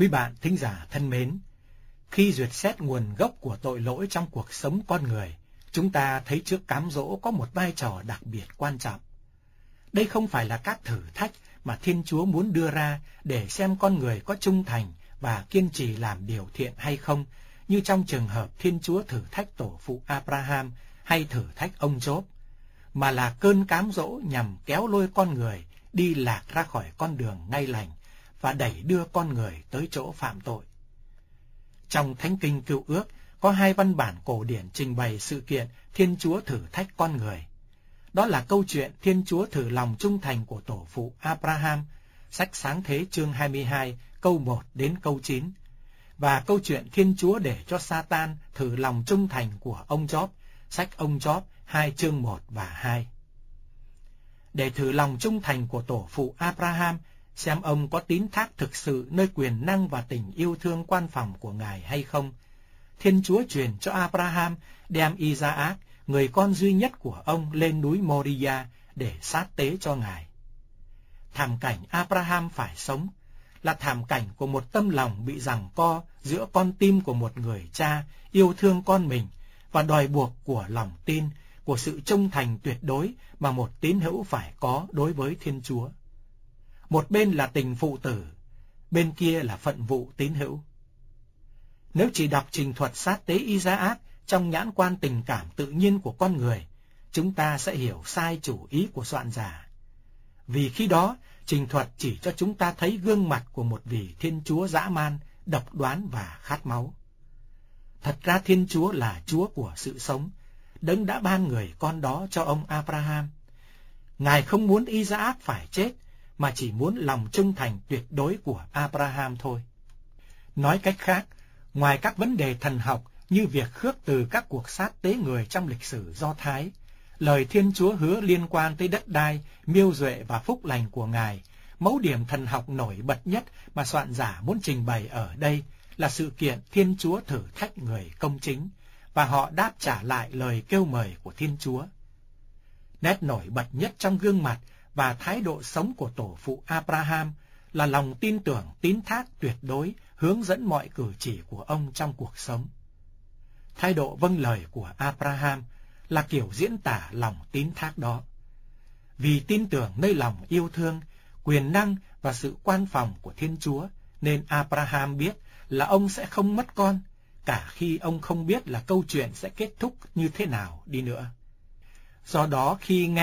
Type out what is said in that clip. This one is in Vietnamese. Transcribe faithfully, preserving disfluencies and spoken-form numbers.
Quý bạn thính giả thân mến, khi duyệt xét nguồn gốc của tội lỗi trong cuộc sống con người, chúng ta thấy trước cám dỗ có một vai trò đặc biệt quan trọng. Đây không phải là các thử thách mà Thiên Chúa muốn đưa ra để xem con người có trung thành và kiên trì làm điều thiện hay không, như trong trường hợp Thiên Chúa thử thách tổ phụ Abraham hay thử thách ông Gióp, mà là cơn cám dỗ nhằm kéo lôi con người đi lạc ra khỏi con đường ngay lành và đẩy đưa con người tới chỗ phạm tội. Trong Thánh Kinh Cựu Ước có hai văn bản cổ điển trình bày sự kiện Thiên Chúa thử thách con người. Đó là câu chuyện Thiên Chúa thử lòng trung thành của tổ phụ Abraham, sách Sáng Thế chương hai mươi hai, câu một đến câu chín, và câu chuyện Thiên Chúa để cho Satan thử lòng trung thành của ông Gióp, sách ông Gióp hai chương một và hai. Để thử lòng trung thành của tổ phụ Abraham, xem ông có tín thác thực sự nơi quyền năng và tình yêu thương quan phòng của Ngài hay không, Thiên Chúa truyền cho Abraham đem Isaac, người con duy nhất của ông, lên núi Moriah để sát tế cho Ngài. Thảm cảnh Abraham phải sống là thảm cảnh của một tâm lòng bị giằng co giữa con tim của một người cha yêu thương con mình và đòi buộc của lòng tin, của sự trung thành tuyệt đối mà một tín hữu phải có đối với Thiên Chúa. Một bên là tình phụ tử, bên kia là phận vụ tín hữu. Nếu chỉ đọc trình thuật sát tế Isaac trong nhãn quan tình cảm tự nhiên của con người, chúng ta sẽ hiểu sai chủ ý của soạn giả. Vì khi đó, trình thuật chỉ cho chúng ta thấy gương mặt của một vị Thiên Chúa dã man, độc đoán và khát máu. Thật ra Thiên Chúa là Chúa của sự sống, Đấng đã ban người con đó cho ông Abraham. Ngài không muốn Isaac phải chết, mà chỉ muốn lòng trung thành tuyệt đối của Abraham thôi. Nói cách khác, ngoài các vấn đề thần học như việc khước từ các cuộc sát tế người trong lịch sử Do Thái, lời Thiên Chúa hứa liên quan tới đất đai, miêu duệ và phúc lành của Ngài, mẫu điểm thần học nổi bật nhất mà soạn giả muốn trình bày ở đây là sự kiện Thiên Chúa thử thách người công chính, và họ đáp trả lại lời kêu mời của Thiên Chúa. Nét nổi bật nhất trong gương mặt và thái độ sống của tổ phụ Abraham là lòng tin tưởng tín thác tuyệt đối hướng dẫn mọi cử chỉ của ông trong cuộc sống. Thái độ vâng lời của Abraham là kiểu diễn tả lòng tín thác đó. Vì tin tưởng nơi lòng yêu thương, quyền năng và sự quan phòng của Thiên Chúa, nên Abraham biết là ông sẽ không mất con, cả khi ông không biết là câu chuyện sẽ kết thúc như thế nào đi nữa. Do đó khi nghe